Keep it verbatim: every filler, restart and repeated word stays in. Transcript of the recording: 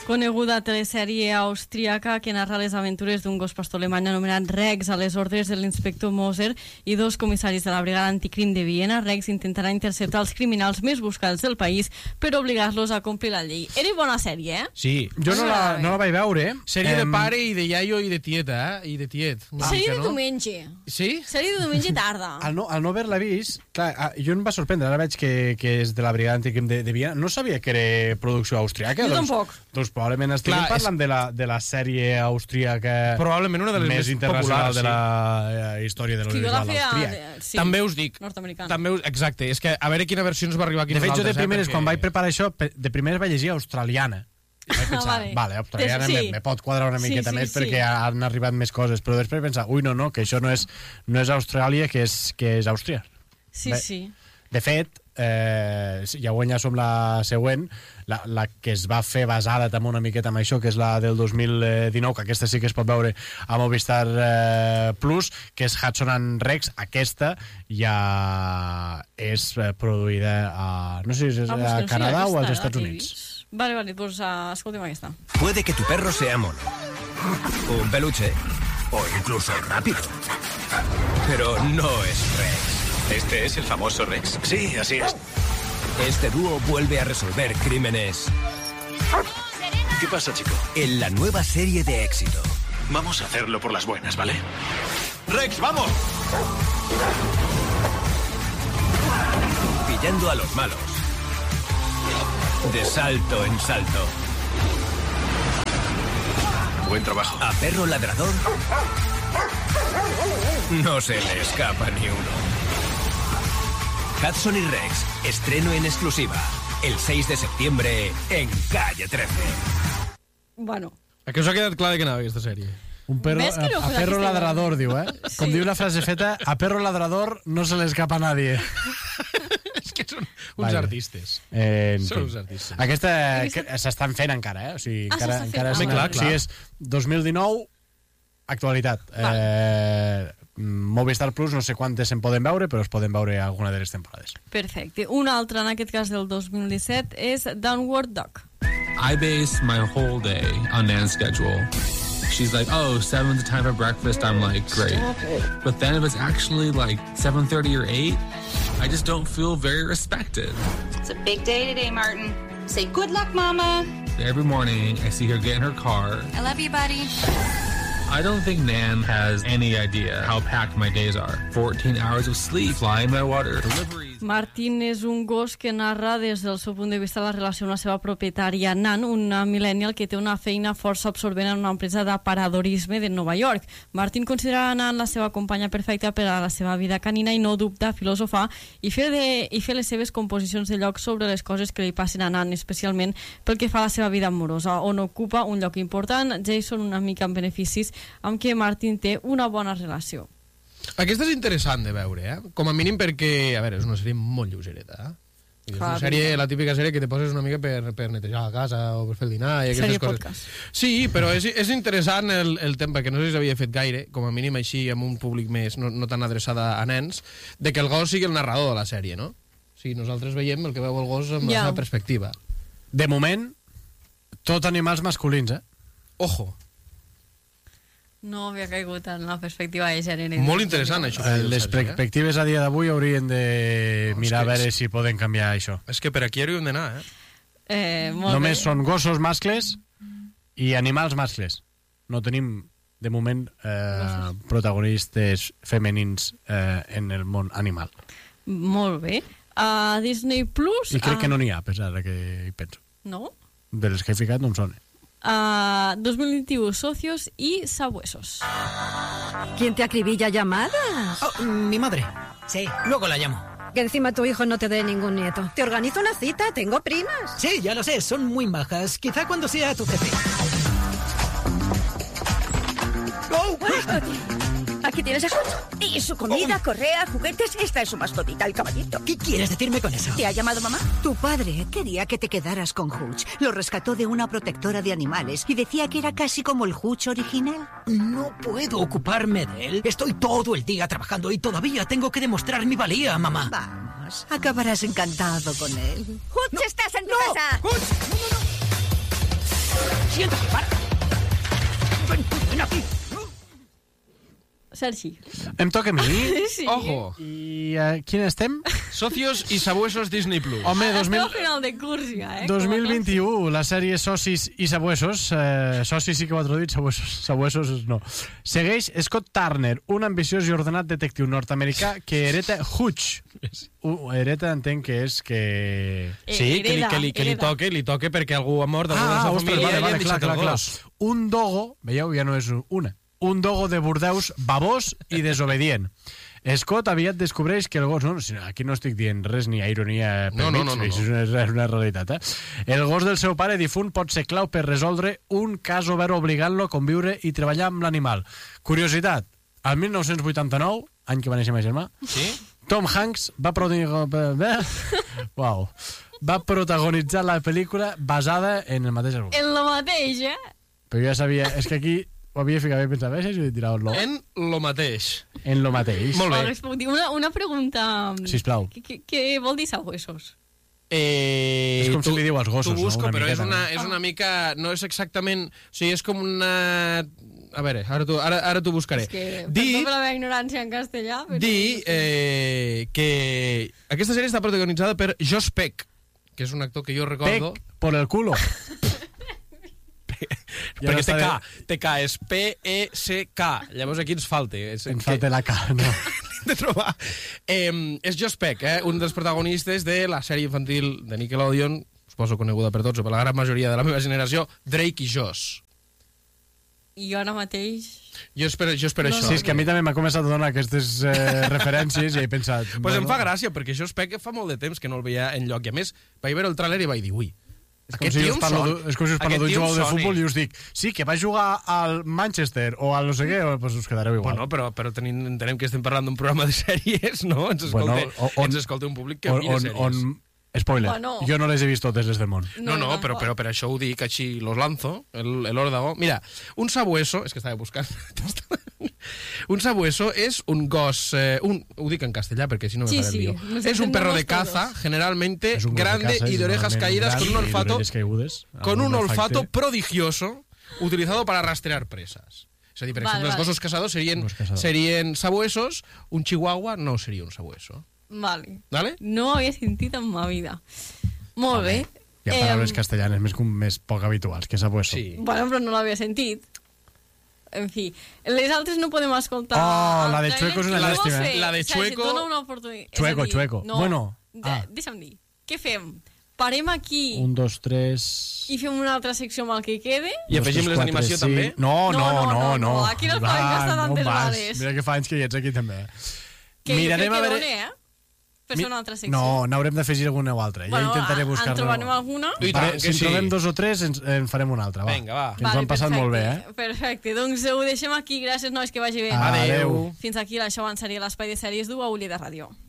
Coneguda telesèrie austríaca que narra les aventures d'un gos pastor alemany anomenat Rex a les ordres de l'inspector Moser i dos comissaris de la brigada anticrim de Viena. Rex intentarà interceptar els criminals més buscats del país per obligar-los a complir la llei. Era bona sèrie, eh? Sí. Jo no la, no la vaig veure. Sèrie Em, de pare i de iaio i de tieta, eh? I de tiet. Una Sèrie mica, de no? diumenge. Sí? Sèrie de diumenge tarda. Al no, al no haver-la vist, clar, ah, jo em va sorprendre, ara veig que, que és de la brigada anticrim de, de Viena. No sabia que era producció austríaca. Jo doncs, tampoc. Doncs probablement estic Clar, parlant de, la, de la sèrie austríaca Probablement una de les més més internacional populars, de la eh, història de Que jo la l'audiovisual feia... austríac. de- Sí, També us dic. nord-americana. També us, exacte, és que a veure quina versió ens va arribar aquí De fet, jo de nosaltres, primeres, eh, quan vaig preparar això, pe- de primeres vaig llegir australiana. I vaig pensar, vale. vale, australiana Sí. me, me pot quadrar una Sí, miqueta sí, més sí. perquè han arribat més coses, però després pensar, ui, no, no, que això no és, no és Austràlia, que és, que és Àustria. Sí, Bé. sí. De fet, eh, ja guanya som la següent, la, la que es va fer basada també una miqueta amb això, que és la del dos mil dinou, que aquesta sí que es pot veure a Movistar eh, Plus, que és Hudson and Rex. Aquesta ja és eh, produïda a, no sé si és Ah, pues a no sé, Canadà aquesta, o als la Estats que he Units. vist. Vale, vale, pues uh, escoltem aquesta. Puede que tu perro sea mono, un peluche o incluso rápido. Pero no es Rex. ¿Este es el famoso Rex? Sí, así es. Este dúo vuelve a resolver crímenes ¿Qué pasa, chico? en la nueva serie de éxito. Vamos a hacerlo por las buenas, ¿vale? ¡Rex, vamos! Pillando a los malos. De salto en salto. Buen trabajo. A perro ladrador no se le escapa ni uno. Hudson y Rex, estreno en exclusiva. El seis de septiembre en Calle trece. Bueno, A què us ha quedat clar de què anava aquesta sèrie? Un perro, Ves que no a, a fue perro aquesta ladrador, diu, eh? Sí. Com diu la frase feta, a perro ladrador no se le escapa a nadie. És que són uns Vale. artistes. Eh, en Són fi. uns artistes. Aquesta He vist- que s'estan fent encara, eh? O sigui, Ah, encara, s'està fent. encara Home, és, clar, clar. Sí, és dos mil dinou, actualitat. Eh, Movistar Plus, no sé quantes se'n poden veure, però es poden veure alguna de les temporades. perfecte. Una altra, en aquest cas del dos mil disset, és Downward Dog. I base my whole day on Nan's schedule. She's like, oh, seven's the time for breakfast. I'm like, great. But then if it's actually like seven thirty or eight, I just don't feel very respected. It's a big day today, Martin. Say good luck, Mama. Every morning, I see her get in her car. I love you, buddy. I don't think Nan has any idea how packed my days are. fourteen hours of sleep, flying my water, deliveries. Martin és un gos que narra des del seu punt de vista la relació amb la seva propietària Nan, una millennial que té una feina força absorbent en una empresa d'aparadorisme de Nova York. Martin considera Nan la seva companya perfecta per a la seva vida canina i no dubta filosofar i fer, de, i fer les seves composicions de lloc sobre les coses que li passen a Nan, especialment pel que fa a la seva vida amorosa, on ocupa un lloc important. Jason, una mica amb beneficis, amb què Martin té una bona relació. Aquesta és interessant de veure, eh? Com a mínim perquè, a veure, és una sèrie molt lleugereta, eh? És una Clar, sèrie, la típica sèrie que te poses una mica per, per netejar la casa o per fer el dinar i aquestes Sèrie coses. podcast. Sí, però és, és interessant el, el tema, que no sé si s'havia fet gaire, com a mínim així amb un públic més, no, no tan adreçada a nens, de que el gos sigui el narrador de la sèrie, no? O sigui, nosaltres veiem el que veu el gos amb Ja. la seva perspectiva. De moment, tot animals masculins, eh? Ojo, No havia caigut en la perspectiva de gènere. molt interessant això. que Eh, diu el Les Sergi, eh? perspectives a dia d'avui haurien de No, és mirar a que veure és- si poden canviar això. És que per aquí hauríem d'anar, eh? Eh, molt Només bé. són gossos mascles i animals mascles. No tenim, de moment, eh, protagonistes femenins eh, en el món animal. Molt bé. A Disney Plus... I crec ah, que no n'hi ha, a pesar de que hi penso. No? De les que he ficat no em sona. A dos mil veintiuno, Socios y Sabuesos. ¿Quién te acribilla llamadas? Oh, mi madre. Sí, luego la llamo. Que encima tu hijo no te dé ningún nieto. Te organizo una cita, tengo primas. Sí, ya lo sé, son muy majas. Quizá cuando sea tu jefe. ¡Oh! Aquí tienes a Hutch. Y su comida, correa, juguetes. Esta es su mascotita, el caballito. ¿Qué quieres decirme con eso? ¿Te ha llamado mamá? Tu padre quería que te quedaras con Hutch. Lo rescató de una protectora de animales y decía que era casi como el Hutch original. No puedo ocuparme de él. Estoy todo el día trabajando y todavía tengo que demostrar mi valía, mamá. Vamos, acabarás encantado con él. Hutch, estás en tu ¡No! casa. ¡Hutch! ¡No, no, no! Siéntate, Marta. Ven, ven aquí. Sergi. Em toca a mi? Sí. Ojo. I uh, quin estem? Socios i sabuesos Disney Plus. Home, dos mil... Estem a final de curs ja, eh? dos mil vint-i-u, la sèrie Socis i Sabuesos, eh, Socis sí que ho ha traduït, Sabuesos, Sabuesos no. Segueix Scott Turner, un ambiciós i ordenat detectiu nord-americà que hereta Hutch. Uh, hereta entenc que és que... Eh, sí, que li, que, li, que li toque, li toque perquè algú ha mort, algú de la ostres, família, vale, vale, clar, clar, clar. Un dogo, veieu, ja no és una, un dogo de Bordeus babós i desobedient. Scott aviat descobreix que el gos... No, aquí no estic dient res ni ironia per no, no, mig, no, no, no. és, una, és una realitat. Eh? El gos del seu pare difunt pot ser clau per resoldre un cas obert obligant-lo a conviure i treballar amb l'animal. Curiositat, al mil nou-cents vuitanta-nou, any que va néixer ma germà, sí? Tom Hanks va, wow. va protagonitzar la pel·lícula basada en el mateix argument. En lo mateix, eh? Però jo ja sabia... És que aquí... ho havia ficat bé i pensava, eh, si ho dirà-ho. En lo mateix. En lo mateix. Molt bé. Una, una pregunta... Sisplau. Què, què vol dir sabuesos? és Eh, com tu, si li diu als gossos, busco, no? Una però miqueta, és una, no? és una mica... No és exactament... O sigui, és com una... A veure, ara t'ho ara, ara buscaré. És que, Di, perdó per la meva ignorància en castellà, però... Di eh, que aquesta sèrie està protagonitzada per Josh Peck, que és un actor que jo recordo... Peck por el culo. Ja perquè no té K, té K, és P E C K. Llavors aquí ens falta. És ens que... falta la K, no. de trobar. Eh, és Josh Peck, eh, un dels protagonistes de la sèrie infantil de Nickelodeon, suposo coneguda per tots o per la gran majoria de la meva generació, Drake i Josh. I jo ara mateix... Jo espero, jo espero no, això. Sí, és que a mi també m'ha començat a donar aquestes eh, referències i he pensat... Pues bueno. Em fa gràcia, perquè Josh Peck fa molt de temps que no el veia en lloc. I a més, vaig veure el tràiler i vaig dir, ui, és com, si us parlo, és com si us parlo d'un jugador de futbol i us dic, sí, que va jugar al Manchester o al no sé què, pues us quedareu igual. Bueno, però, però tenim, entenem que estem parlant d'un programa de sèries, no? Ens escolta, bueno, on, ens escolta un públic que on, mira on, sèries. On, spoiler, bueno, jo no les he vist totes des del món. No, no, no però, però per això ho dic així, los lanzo, el, el órdago. Mira, un sabueso, és que estava buscant... un sabueso és un gos, eh, un, ho dic en castellà perquè si no me sí, faré el lío. Sí, es un perro de caza, todos. Generalmente grande de casa, y de orejas caídas con un olfato con un olfato prodigioso utilizado para rastrear presas. És a dir, per vale, exemple, vale. Els gossos caçadors serien, caçador. serien sabuesos, un chihuahua no seria un sabueso. Vale. ¿Vale? No ho havia sentit en ma vida. Molt vale. bé. Hi ha paraules eh, castellanes més, més poc habituals que sabueso. Sí. Bueno, però no l'havia sentit. En fi, les altres no podem escoltar... Oh, la de Chueco és una llàstima. La de Chueco... Dona una oportunitat. Chueco, dir, Chueco. No, bueno, ah. deixa'm dir. Què fem? Parem aquí... Un, dos, tres... I fem una altra secció amb el que quede? I afegim les d'animació també? No, no, no, no. no, no. Aquí no podem gastar tantes vegades. Mira que fa anys que hi ets aquí també. Que Mirarem jo crec que a veure... dona, eh? Per fer una altra secció. No, n'haurem d'afegir alguna o altra. Bueno, ja intentaré buscar-ne. En trobarem alguna? I tant, si en sí. trobem dos o tres, ens, en farem una altra. Va. Vinga, va. Que ens vale, ho hem passat perfecte, molt bé, eh? Perfecte, doncs ho deixem aquí. Gràcies, nois, que vagi bé. Adéu. Fins aquí, això en seria l'Espai de Sèries d'U A U Lleida Ràdio.